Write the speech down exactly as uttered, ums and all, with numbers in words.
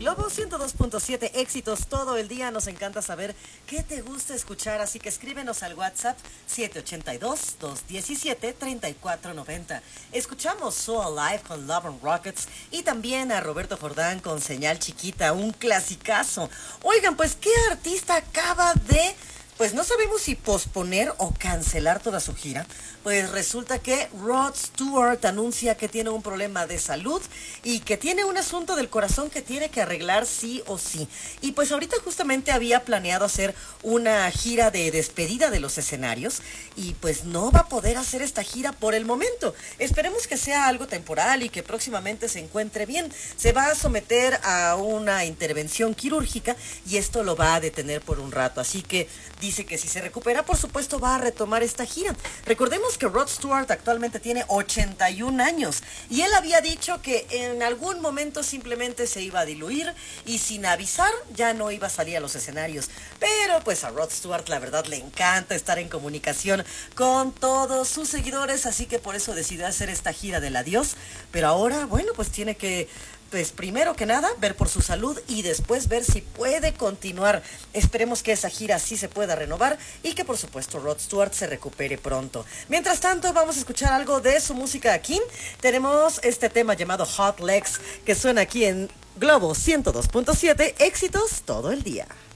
Globo ciento dos punto siete, éxitos todo el día. Nos encanta saber qué te gusta escuchar, así que escríbenos al WhatsApp siete ocho dos, dos uno siete, tres cuatro nueve cero. Escuchamos So Alive con Love and Rockets y también a Roberto Jordán con Señal Chiquita, un clasicazo. Oigan, pues, ¿qué artista acaba de... Pues no sabemos si posponer o cancelar toda su gira? Pues resulta que Rod Stewart anuncia que tiene un problema de salud y que tiene un asunto del corazón que tiene que arreglar sí o sí. Y pues ahorita justamente había planeado hacer una gira de despedida de los escenarios y pues no va a poder hacer esta gira por el momento. Esperemos que sea algo temporal y que próximamente se encuentre bien. Se va a someter a una intervención quirúrgica y esto lo va a detener por un rato. Así que dice que si se recupera, por supuesto, va a retomar esta gira. Recordemos que Rod Stewart actualmente tiene ochenta y un años y él había dicho que en algún momento simplemente se iba a diluir y sin avisar ya no iba a salir a los escenarios. Pero pues a Rod Stewart la verdad le encanta estar en comunicación con todos sus seguidores, así que por eso decidió hacer esta gira del adiós. Pero ahora, bueno, pues tiene que... Pues primero que nada, ver por su salud y después ver si puede continuar. Esperemos que esa gira sí se pueda renovar y que por supuesto Rod Stewart se recupere pronto. Mientras tanto, vamos a escuchar algo de su música aquí. Tenemos este tema llamado Hot Legs que suena aquí en Globo ciento dos punto siete, éxitos todo el día.